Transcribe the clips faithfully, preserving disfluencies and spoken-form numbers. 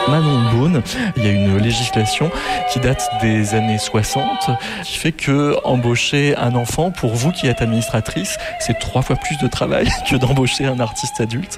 Manon Beaune, il y a une législation qui date des années soixante qui fait que embaucher un enfant, pour vous qui êtes administratrice, c'est trois fois plus de travail que d'embaucher un artiste adulte.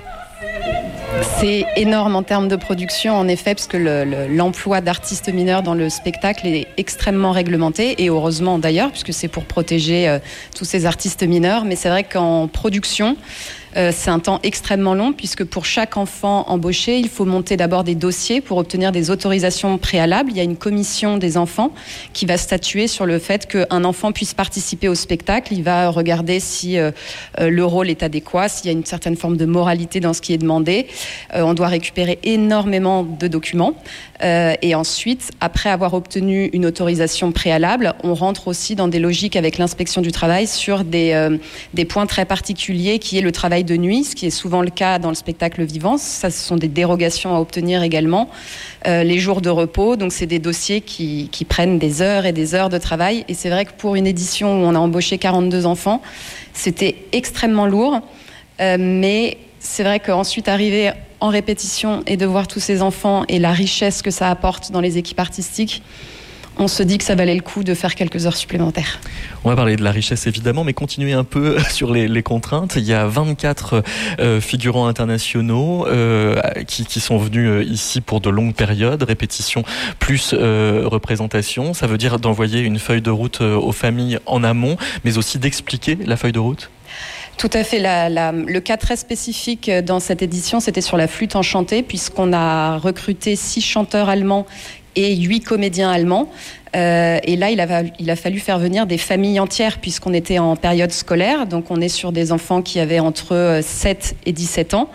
C'est énorme en termes de production, en effet, parce que le, le, l'emploi d'artistes mineurs dans le spectacle est extrêmement réglementé, et heureusement d'ailleurs, puisque c'est pour protéger euh, tous ces artistes mineurs. Mais c'est vrai qu'en production, euh, c'est un temps extrêmement long, puisque pour chaque enfant embauché, il faut monter d'abord des dossiers pour obtenir des autorisations préalables. Il y a une commission des enfants qui va statuer sur le fait qu'un enfant puisse participer au spectacle. Il va regarder si euh, le rôle est adéquat, s'il y a une certaine forme de moralité dans ce qui est demandé. Euh, on doit récupérer énormément de documents. Euh, et ensuite, après avoir obtenu une autorisation préalable, on rentre aussi dans des logiques avec l'inspection du travail sur des, euh, des points très particuliers, qui est le travail de nuit, ce qui est souvent le cas dans le spectacle vivant. Ça, ce sont des dérogations à obtenir également. Euh, les jours de repos, donc c'est des dossiers qui, qui prennent des heures et des heures de travail. Et c'est vrai que pour une édition où on a embauché quarante-deux enfants, c'était extrêmement lourd. Euh, mais c'est vrai qu'ensuite, arriver en répétition et de voir tous ces enfants et la richesse que ça apporte dans les équipes artistiques, on se dit que ça valait le coup de faire quelques heures supplémentaires. On va parler de la richesse évidemment, mais continuer un peu sur les, les contraintes. Il y a vingt-quatre euh, figurants internationaux euh, qui, qui sont venus ici pour de longues périodes, répétition plus euh, représentation. Ça veut dire d'envoyer une feuille de route aux familles en amont, mais aussi d'expliquer la feuille de route. Tout à fait. La, la, le cas très spécifique dans cette édition, c'était sur la flûte enchantée, puisqu'on a recruté six chanteurs allemands et huit comédiens allemands. Euh, et là, il a, il a fallu faire venir des familles entières, puisqu'on était en période scolaire. Donc, on est sur des enfants qui avaient entre sept et dix-sept ans.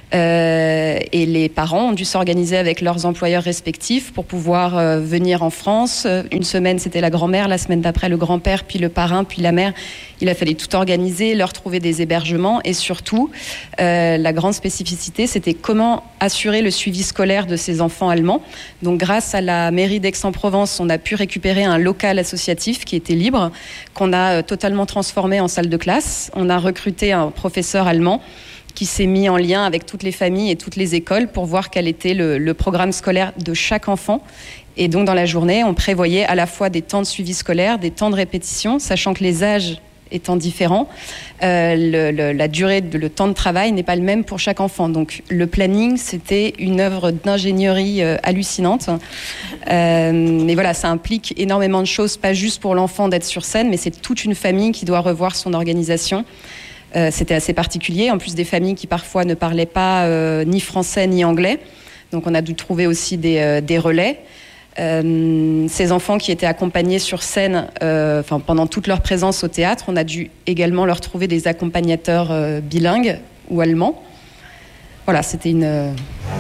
Euh, et les parents ont dû s'organiser avec leurs employeurs respectifs pour pouvoir euh, venir en France. Une semaine, c'était la grand-mère, la semaine d'après, le grand-père, puis le parrain, puis la mère. Il a fallu tout organiser, leur trouver des hébergements, et surtout, euh, la grande spécificité, c'était comment assurer le suivi scolaire de ces enfants allemands. Donc, grâce à la mairie d'Aix-en-Provence, on a pu récupérer un local associatif qui était libre, qu'on a euh, totalement transformé en salle de classe. On a recruté un professeur allemand qui s'est mis en lien avec toutes les familles et toutes les écoles pour voir quel était le, le programme scolaire de chaque enfant. Et donc, dans la journée, on prévoyait à la fois des temps de suivi scolaire, des temps de répétition, sachant que les âges étant différents, euh, le, le, la durée, de, le temps de travail n'est pas le même pour chaque enfant. Donc, le planning, c'était une œuvre d'ingénierie euh, hallucinante. Euh, mais voilà, ça implique énormément de choses, pas juste pour l'enfant d'être sur scène, mais c'est toute une famille qui doit revoir son organisation. Euh, c'était assez particulier, en plus des familles qui parfois ne parlaient pas euh, ni français ni anglais. Donc on a dû trouver aussi des, euh, des relais. Euh, ces enfants qui étaient accompagnés sur scène euh, pendant toute leur présence au théâtre, on a dû également leur trouver des accompagnateurs euh, bilingues ou allemands. Voilà, c'était une... Euh,